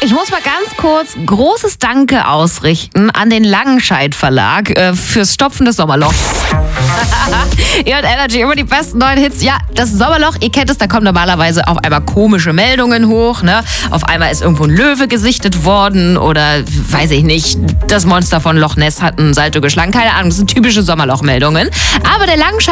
Ich muss mal ganz kurz großes Danke ausrichten an den Langenscheidt Verlag fürs Stopfen des Sommerlochs. Ihr hört Energy, immer die besten neuen Hits. Ja, das Sommerloch, ihr kennt es, da kommen normalerweise auf einmal komische Meldungen hoch. Ne? Auf einmal ist irgendwo ein Löwe gesichtet worden oder, weiß ich nicht, das Monster von Loch Ness hat ein Salto geschlagen. Keine Ahnung, das sind typische Sommerlochmeldungen. Aber der Langenscheidt